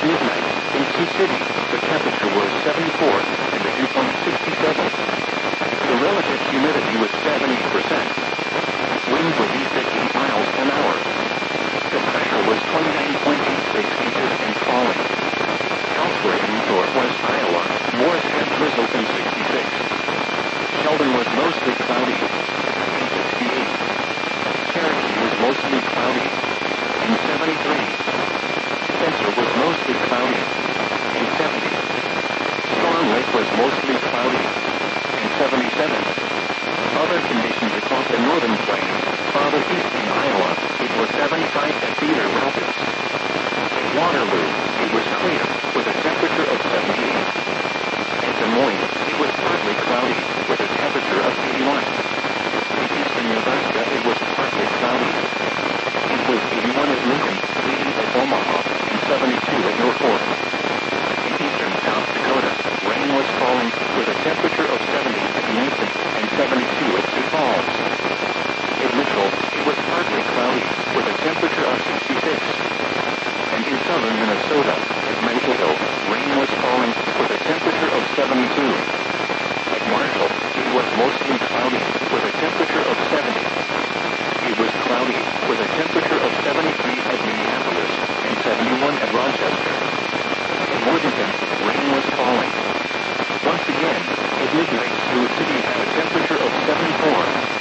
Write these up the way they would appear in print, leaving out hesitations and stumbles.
midnight, in Sioux City, the temperature was 74 and the dew point 67. The relative humidity was 70%. Winds would east at 8 miles an hour. The pressure was 29.86 inches and falling. Elsewhere in northwest Iowa, Morris had drizzle in 66. Sheldon was mostly cloudy in 68. Cherokee was mostly cloudy in 73. Spencer was mostly cloudy in 70. Storm Lake was mostly cloudy in 77. Other conditions across the northern plains, farther east in Iowa, it was 75 at Cedar Rapids. At Waterloo, it was clear, with a temperature of 78. At Des Moines, it was partly cloudy, with a temperature of 81. In eastern Nebraska, it was partly cloudy. It was 81 at Lincoln, 80 at Omaha, and 72 at Norfolk. In eastern South Dakota, rain was falling, with a temperature of 70 at Lansing and 72 at Sioux Falls. At Mitchell, it was partly cloudy, with a temperature of 66. And in southern Minnesota, at Mankato, rain was falling, with a temperature of 72. At Marshall, it was mostly cloudy, with a temperature of 70. It was cloudy, with a temperature of 73 at Minneapolis and 71 at Rochester. At Worthington, rain was falling. Once again, at midnight, Sioux City had a temperature of 74.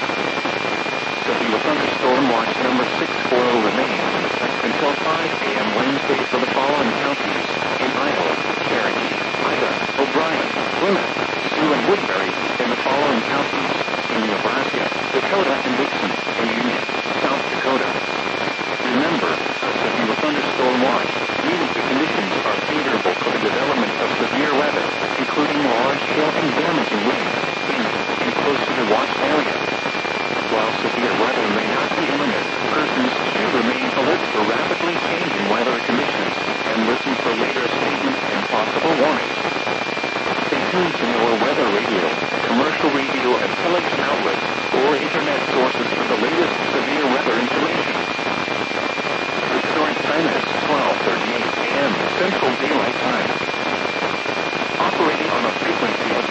The thunderstorm watch number 6 remains in effect until 5 a.m. Wednesday for the following counties in Iowa: Cherokee, Ida, O'Brien, Plymouth, Sioux and Woodbury, and the following counties in Nebraska, Dakota and Dixon, and Union, South Dakota. Remember, a severe thunderstorm watch means the conditions are favorable for the development of severe weather, including large hail and damaging winds in and close to the watch area. While severe weather may not be imminent, persons should remain alert for rapidly changing weather conditions and listen for later statements and possible warnings. Stay tuned to NOAA Weather Radio, commercial radio and television outlets, or internet sources for the latest severe weather information. The current time is 12:38 a.m. Central Daylight Time. Operating on a frequency of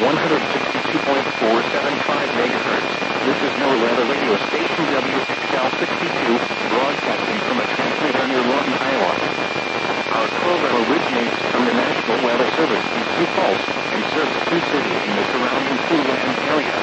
162.475 megahertz. This is NOAA Weather Radio Station WXL-62, broadcasting from a transmitter near Lawton, Iowa. Our program originates from the National Weather Service in Sioux Falls and serves Sioux City and the surrounding Siouxland area.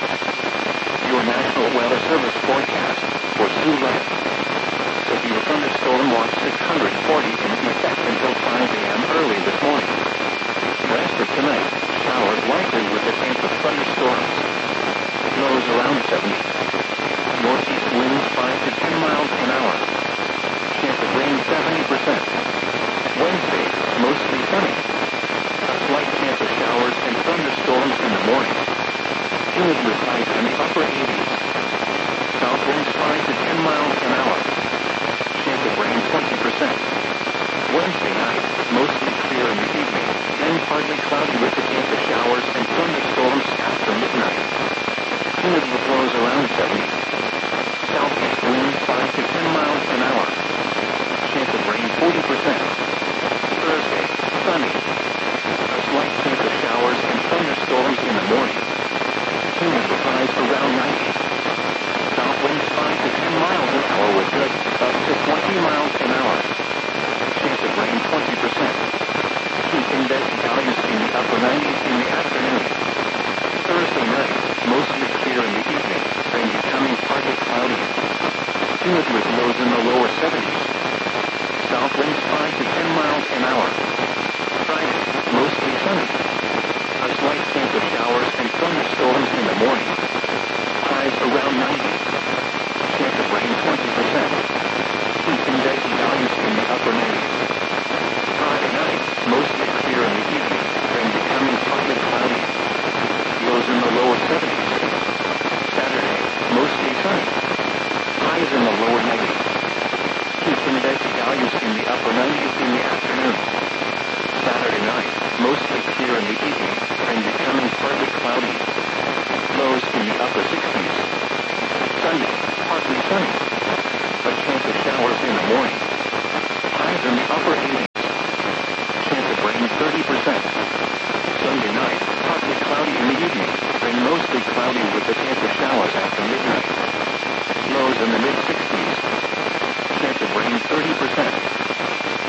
Your National Weather Service forecast for Siouxland. Severe thunderstorm watch 640 in effect until 5 a.m. early this morning. Rest of tonight, showers likely with a chance of thunderstorms. Lows around 70. Northeast winds 5 to 10 miles an hour. Chance of rain 70%. Wednesday, mostly sunny. A slight chance of showers and thunderstorms in the morning. Humid with highs in the upper 80s. South winds 5 to 10 miles an hour. Chance of rain 20%. Wednesday night, mostly clear in the evening, then partly cloudy with a chance of showers and thunderstorms after midnight. Humid with lows around 70. Southeast winds 5 to 10 miles an hour. Chance of rain 40%. Thursday, sunny. A slight chance of showers and thunderstorms in the morning. Humid with highs around 90. South winds 5 to 10 miles an hour with gusts up to 20 miles an hour. Chance of rain 20%. Heat index values in the upper 90s in the afternoon. Thursday night, mostly clear in the evening, then becoming partly cloudy. Humid with lows in the lower 70s. South winds 5 to 10 miles an hour. Friday, mostly sunny. A slight chance of showers and thunderstorms in the morning. Highs around 90. Chance of rain 20%. Heat index values in the upper 90s. Friday night, mostly clear in the evening, then becoming partly cloudy. Lows in the lower 70s. Saturday, mostly sunny. Highs in the lower 90s. Heat index values in the upper 90s in the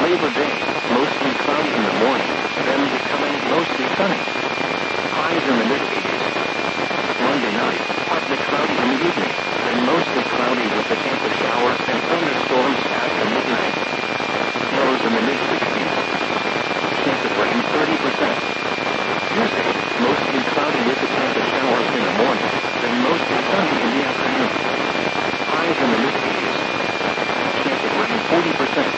Labor Day, mostly cloudy in the morning, then becoming mostly sunny. Highs in the mid-80s. Monday night, partly cloudy in the evening, then mostly cloudy with a chance of showers and thunderstorms after midnight. Lows in the mid-60s. Chance of rain 30%. Tuesday, mostly cloudy with a chance of showers in the morning, then mostly sunny in the afternoon. Highs in the mid-80s. Chance of rain 40%.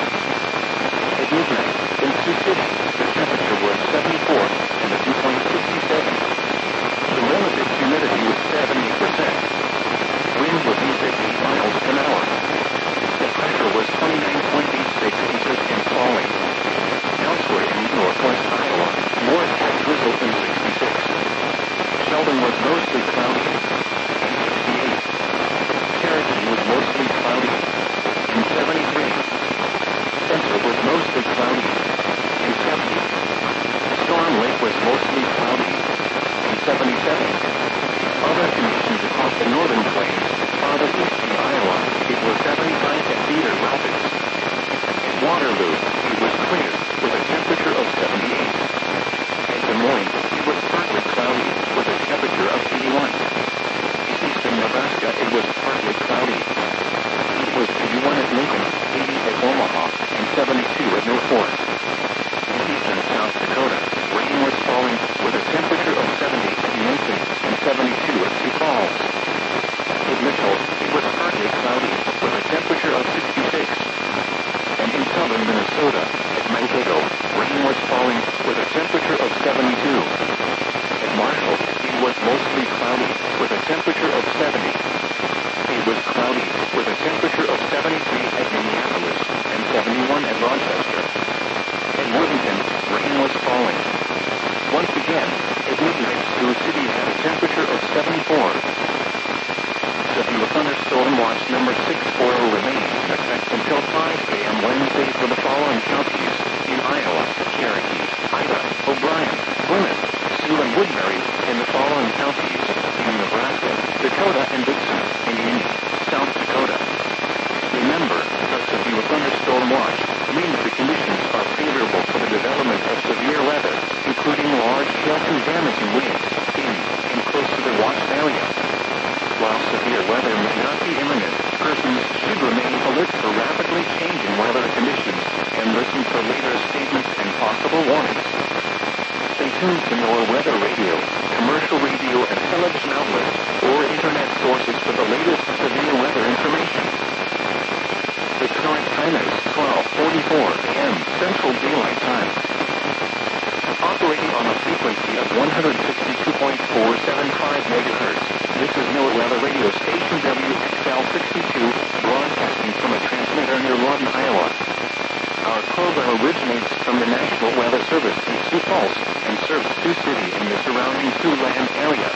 At midnight, in Sioux City, the temperature was 74 and the dew point 67. The relative humidity was 70%. Wind was east at 8 miles an hour. The pressure was 29.86 inches and falling. Elsewhere in northwest Iowa, Morris had drizzle in 66. Sheldon was mostly cloudy in 68. Cherokee was mostly cloudy in 73. Spencer was mostly cloudy in 70. Storm Lake was mostly cloudy in 77. Other conditions across the northern plains, farther east in Iowa, it was 75 at Cedar Rapids. At Waterloo, it was clear, with a temperature of 78. At Des Moines, it was partly cloudy, with a temperature of 81. In eastern Nebraska, it was partly cloudy. It was 81 at Lincoln, 80 at Omaha, and 72 at Mill Fork. In eastern South Dakota, rain was falling, with a temperature of 70 at Yankton and 72 at Sioux Falls. At Mitchell, it was partly cloudy, with a temperature of 66. And in southern Minnesota, at Mankato, rain was falling, with a temperature of 72. At Marshall, it was mostly cloudy, with a temperature of 70. It was cloudy, with a temperature of 73 at Minneapolis and 71 at Rochester. At Woodington, rain was falling. Once again, at midnight, Sioux City had a temperature of 74. Severe thunderstorm watch number 640 remains in effect until 5 a.m. Wednesday for the following counties in Iowa, Cherokee, Ida, O'Brien, Plymouth, Sioux and Woodbury, and the following counties in Nebraska, Dakota and Dixon, and Union, South Dakota. Remember, a severe thunderstorm watch means the conditions are favorable for the development of severe weather, including large hail to damaging winds in and close to the watched area. While severe weather may not be imminent, persons should remain alert for rapidly changing weather conditions and listen for later statements and possible warnings. Stay tuned to NOAA Weather Radio, commercial radio and television outlets, or internet sources for the latest severe weather information. The current time is 12:44 a.m. Central Daylight Time. Operating on a frequency of 162.475 megahertz, this is NOAA Weather Radio Station WXL62, broadcasting from a transmitter near Lawton, Iowa. Our program originates from the National Weather Service in Sioux Falls and serves Sioux City and the surrounding Siouxland area.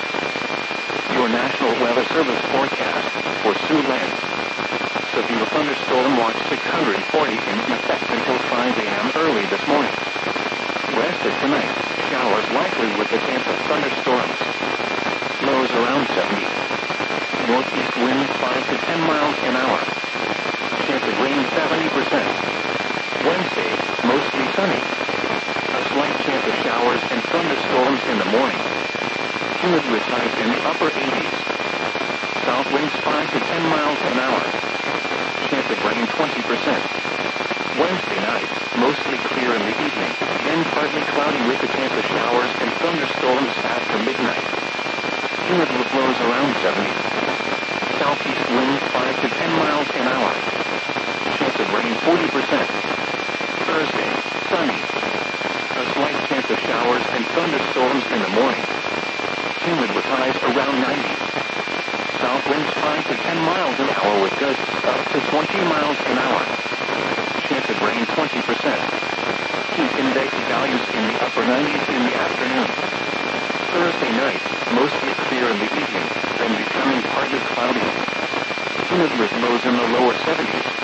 Your National Weather Service forecast for Siouxland. Severe thunderstorm watch 640 in effect until 5 a.m. early this morning. West of tonight, showers likely with a chance of thunderstorms. Lows around 70. Northeast wind 5 to 10 miles an hour. Chance of rain 70%. Wednesday, mostly sunny. A slight chance of showers and thunderstorms in the morning. Humidity with highs in the upper 80s. South winds 5 to 10 miles an hour. Chance of rain 20%. Wednesday night, mostly clear in the evening, then partly cloudy with a chance of showers and thunderstorms after midnight. Humid with lows around 70. Southeast winds 5 to 10 miles an hour. Chance of rain 40%. Thursday, sunny. A slight chance of showers and thunderstorms in the morning. Humid with highs around 90. South winds 5 to 10 miles an hour with gusts up to 20 miles an hour. Chance of rain 20%. Heat index values in the upper 90s in the afternoon. Thursday night, mostly clear in the evening, then becoming partly cloudy. Humid with lows in the lower 70s.